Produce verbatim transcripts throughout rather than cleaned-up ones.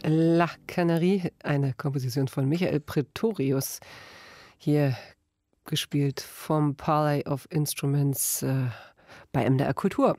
La Canarie, eine Komposition von Michael Pretorius, hier gespielt vom Parley of Instruments äh, bei M D R Kultur.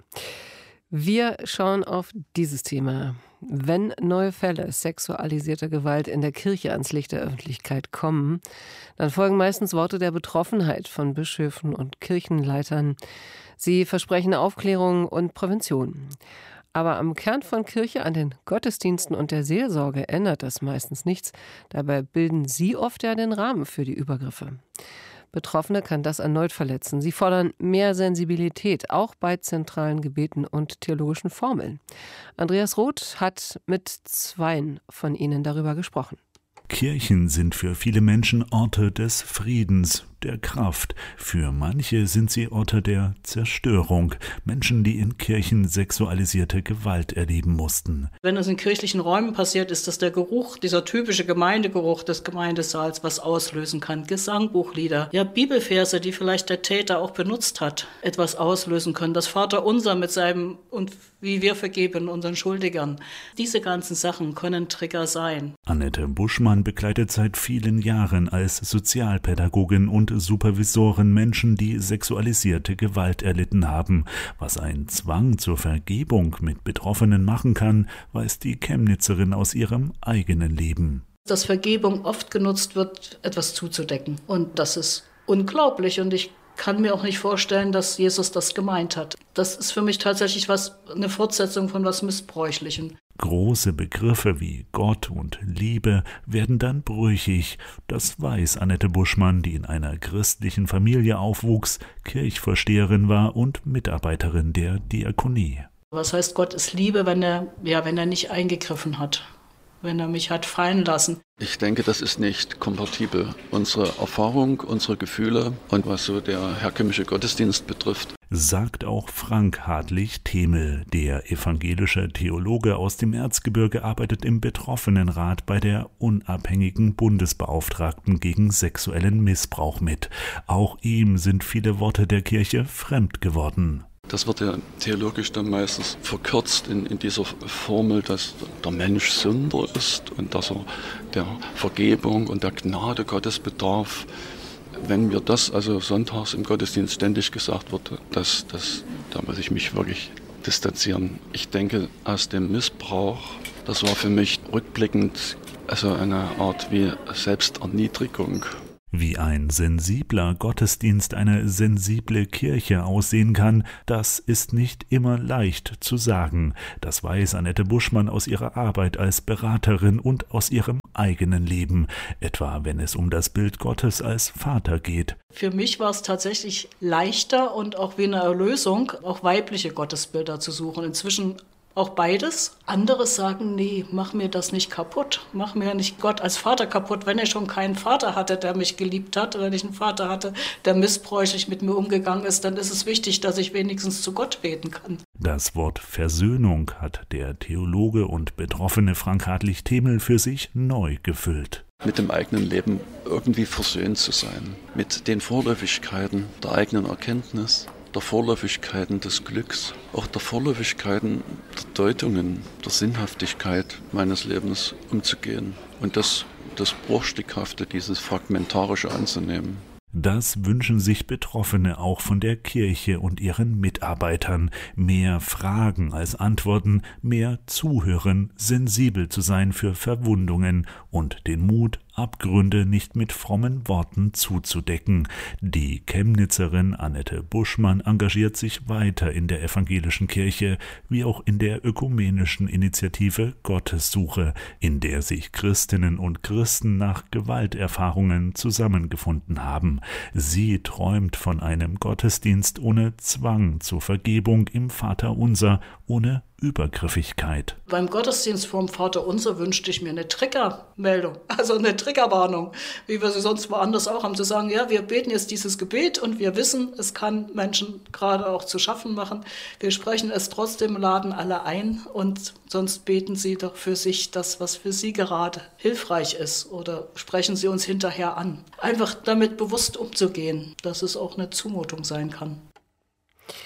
Wir schauen auf dieses Thema. Wenn neue Fälle sexualisierter Gewalt in der Kirche ans Licht der Öffentlichkeit kommen, dann folgen meistens Worte der Betroffenheit von Bischöfen und Kirchenleitern. Sie versprechen Aufklärung und Prävention. Aber am Kern von Kirche, an den Gottesdiensten und der Seelsorge ändert das meistens nichts. Dabei bilden sie oft ja den Rahmen für die Übergriffe. Betroffene kann das erneut verletzen. Sie fordern mehr Sensibilität, auch bei zentralen Gebeten und theologischen Formeln. Andreas Roth hat mit zweien von ihnen darüber gesprochen. Kirchen sind für viele Menschen Orte des Friedens, der Kraft. Für manche sind sie Orte der Zerstörung. Menschen, die in Kirchen sexualisierte Gewalt erleben mussten. Wenn es in kirchlichen Räumen passiert, ist das der Geruch, dieser typische Gemeindegeruch des Gemeindesaals, was auslösen kann. Gesangbuchlieder, ja Bibelverse, die vielleicht der Täter auch benutzt hat, etwas auslösen können. Das Vaterunser mit seinem und wie wir vergeben unseren Schuldigern. Diese ganzen Sachen können Trigger sein. Annette Buschmann begleitet seit vielen Jahren als Sozialpädagogin und Supervisoren Menschen, die sexualisierte Gewalt erlitten haben. Was ein Zwang zur Vergebung mit Betroffenen machen kann, weiß die Chemnitzerin aus ihrem eigenen Leben. Dass Vergebung oft genutzt wird, etwas zuzudecken. Und das ist unglaublich. Und ich kann mir auch nicht vorstellen, dass Jesus das gemeint hat. Das ist für mich tatsächlich was, eine Fortsetzung von was Missbräuchlichem. Große Begriffe wie Gott und Liebe werden dann brüchig. Das weiß Annette Buschmann, die in einer christlichen Familie aufwuchs, Kirchvorsteherin war und Mitarbeiterin der Diakonie. Was heißt Gott ist Liebe, wenn er, ja, wenn er nicht eingegriffen hat, wenn er mich hat fallen lassen? Ich denke, das ist nicht kompatibel. Unsere Erfahrung, unsere Gefühle und was so der herkömmliche Gottesdienst betrifft, sagt auch Frank Hartlich-Themel. Der evangelische Theologe aus dem Erzgebirge arbeitet im Betroffenenrat bei der unabhängigen Bundesbeauftragten gegen sexuellen Missbrauch mit. Auch ihm sind viele Worte der Kirche fremd geworden. Das wird ja theologisch dann meistens verkürzt in, in dieser Formel, dass der Mensch Sünder ist und dass er der Vergebung und der Gnade Gottes bedarf. Wenn mir das also sonntags im Gottesdienst ständig gesagt wird, das, das, da muss ich mich wirklich distanzieren. Ich denke, aus dem Missbrauch, das war für mich rückblickend also eine Art wie Selbsterniedrigung. Wie ein sensibler Gottesdienst, eine sensible Kirche aussehen kann, das ist nicht immer leicht zu sagen. Das weiß Annette Buschmann aus ihrer Arbeit als Beraterin und aus ihrem eigenen Leben, etwa wenn es um das Bild Gottes als Vater geht. Für mich war es tatsächlich leichter und auch wie eine Erlösung, auch weibliche Gottesbilder zu suchen. Inzwischen auch beides. Andere sagen, nee, mach mir das nicht kaputt. Mach mir nicht Gott als Vater kaputt. Wenn ich schon keinen Vater hatte, der mich geliebt hat, oder wenn ich einen Vater hatte, der missbräuchlich mit mir umgegangen ist, dann ist es wichtig, dass ich wenigstens zu Gott beten kann. Das Wort Versöhnung hat der Theologe und Betroffene Frank Hartlich-Themel für sich neu gefüllt. Mit dem eigenen Leben irgendwie versöhnt zu sein. Mit den Vorläufigkeiten der eigenen Erkenntnis, der Vorläufigkeiten des Glücks, auch der Vorläufigkeiten der Deutungen, der Sinnhaftigkeit meines Lebens umzugehen und das, das Bruchstückhafte, dieses Fragmentarische anzunehmen. Das wünschen sich Betroffene auch von der Kirche und ihren Mitarbeitern. Mehr Fragen als Antworten, mehr zuhören, sensibel zu sein für Verwundungen und den Mut, Abgründe nicht mit frommen Worten zuzudecken. Die Chemnitzerin Annette Buschmann engagiert sich weiter in der evangelischen Kirche, wie auch in der ökumenischen Initiative Gottessuche, in der sich Christinnen und Christen nach Gewalterfahrungen zusammengefunden haben. Sie träumt von einem Gottesdienst ohne Zwang zur Vergebung im Vaterunser, ohne Übergriffigkeit. Beim Gottesdienst vorm Vaterunser wünschte ich mir eine Triggermeldung, also eine Triggerwarnung, wie wir sie sonst woanders auch haben, zu sagen, ja, wir beten jetzt dieses Gebet und wir wissen, es kann Menschen gerade auch zu schaffen machen. Wir sprechen es trotzdem, laden alle ein und sonst beten sie doch für sich das, was für sie gerade hilfreich ist oder sprechen sie uns hinterher an. Einfach damit bewusst umzugehen, dass es auch eine Zumutung sein kann.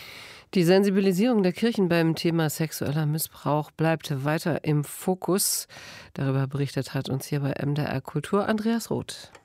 Die Sensibilisierung der Kirchen beim Thema sexueller Missbrauch bleibt weiter im Fokus. Darüber berichtet hat uns hier bei M D R Kultur Andreas Roth.